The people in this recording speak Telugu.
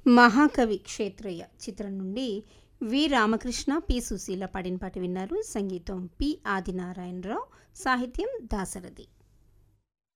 మహాకవి క్షేత్రయ్య చిత్రం నుండి వి రామకృష్ణ, పి సుశీల పాడిన పాట విన్నారు. సంగీతం పి ఆదినారాయణరావు, సాహిత్యం దాశరథి.